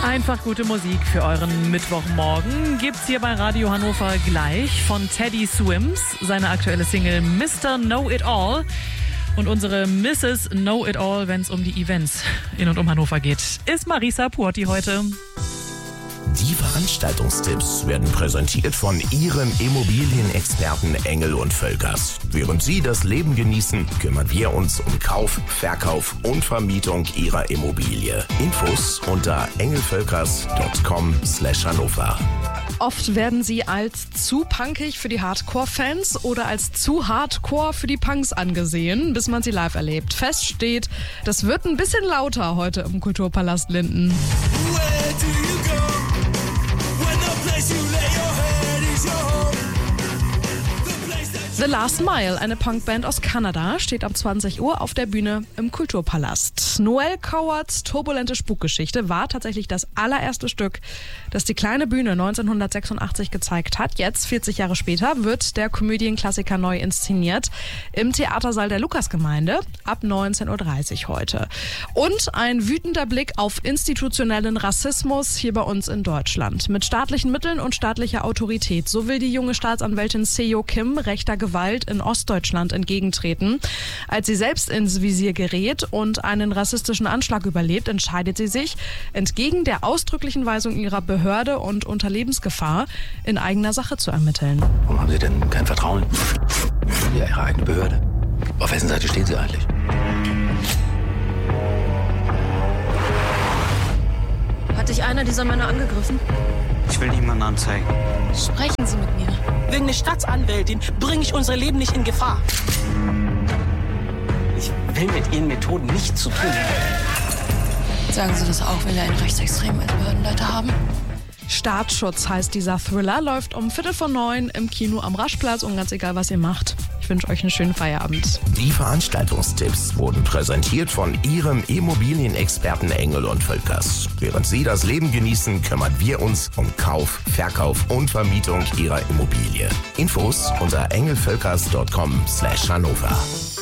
Einfach gute Musik für euren Mittwochmorgen gibt's hier bei Radio Hannover gleich von Teddy Swims, seine aktuelle Single Mr. Know It All. Und unsere Mrs. Know It All, wenn es um die Events in und um Hannover geht, ist Marisa Puotti heute. Die Veranstaltungstipps werden präsentiert von Ihrem Immobilienexperten Engel & Völkers. Während Sie das Leben genießen, kümmern wir uns um Kauf, Verkauf und Vermietung Ihrer Immobilie. Infos unter engelvölkers.com/Hannover. Oft werden sie als zu punkig für die Hardcore-Fans oder als zu Hardcore für die Punks angesehen, bis man sie live erlebt. Fest steht, das wird ein bisschen lauter heute im Kulturpalast Linden. The Last Mile, eine Punkband aus Kanada, steht ab 20 Uhr auf der Bühne im Kulturpalast. Noel Cowards turbulente Spukgeschichte war tatsächlich das allererste Stück, das die kleine Bühne 1986 gezeigt hat. Jetzt, 40 Jahre später, wird der Komödienklassiker neu inszeniert im Theatersaal der Lukasgemeinde ab 19.30 Uhr heute. Und ein wütender Blick auf institutionellen Rassismus hier bei uns in Deutschland. Mit staatlichen Mitteln und staatlicher Autorität. So will die junge Staatsanwältin Seo Kim rechter Gewalt in Ostdeutschland entgegentreten. Als sie selbst ins Visier gerät und einen rassistischen Anschlag überlebt, entscheidet sie sich, entgegen der ausdrücklichen Weisung ihrer Behörde und unter Lebensgefahr, in eigener Sache zu ermitteln. Warum haben Sie denn kein Vertrauen in Ihre eigene Behörde? Auf wessen Seite stehen Sie eigentlich? Hat dich einer dieser Männer angegriffen? Ich will niemanden anzeigen. Sprechen Sie mit mir. Wegen der Staatsanwältin bringe ich unser Leben nicht in Gefahr. Ich will mit Ihren Methoden nichts zu tun haben. Sagen Sie das auch, wenn wir einen Rechtsextremen als Behördenleiter haben? Staatsschutz heißt dieser Thriller, läuft um 8:45 im Kino am Raschplatz und ganz egal, was ihr macht. Ich wünsche euch einen schönen Feierabend. Die Veranstaltungstipps wurden präsentiert von Ihrem Immobilienexperten Engel & Völkers. Während Sie das Leben genießen, kümmern wir uns um Kauf, Verkauf und Vermietung Ihrer Immobilie. Infos unter engelvölkers.com/Hannover.